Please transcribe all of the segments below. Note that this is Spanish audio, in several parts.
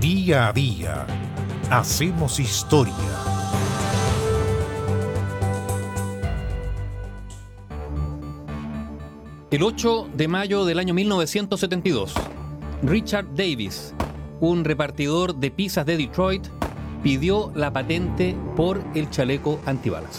Día a día hacemos historia. El 8 de mayo del año 1972, Richard Davis, un repartidor de pizzas de Detroit, pidió la patente por el chaleco antibalas.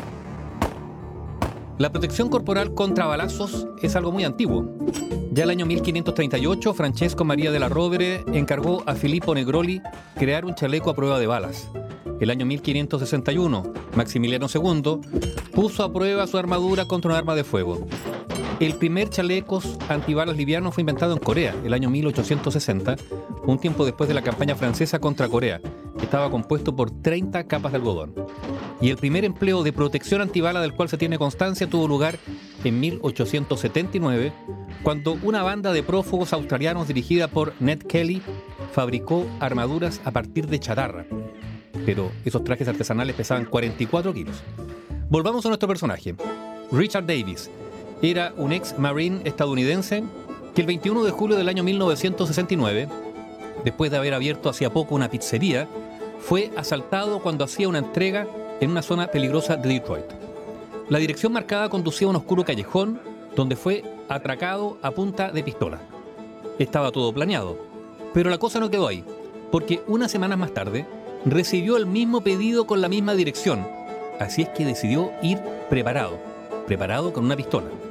La protección corporal contra balazos es algo muy antiguo. Ya el año 1538, Francesco Maria della Rovere encargó a Filippo Negroli crear un chaleco a prueba de balas. El año 1561, Maximiliano II puso a prueba su armadura contra un arma de fuego. El primer chaleco antibalas liviano fue inventado en Corea, el año 1860, un tiempo después de la campaña francesa contra Corea. Estaba compuesto por 30 capas de algodón. Y el primer empleo de protección antibala del cual se tiene constancia tuvo lugar en 1879, cuando una banda de prófugos australianos dirigida por Ned Kelly fabricó armaduras a partir de chatarra. Pero esos trajes artesanales pesaban 44 kilos. Volvamos a nuestro personaje. Richard Davis era un ex-marine estadounidense que el 21 de julio del año 1969, después de haber abierto hacía poco una pizzería, fue asaltado cuando hacía una entrega en una zona peligrosa de Detroit. La dirección marcada conducía a un oscuro callejón donde fue atracado a punta de pistola. Estaba todo planeado, pero la cosa no quedó ahí, porque unas semanas más tarde recibió el mismo pedido con la misma dirección, así es que decidió ir preparado con una pistola.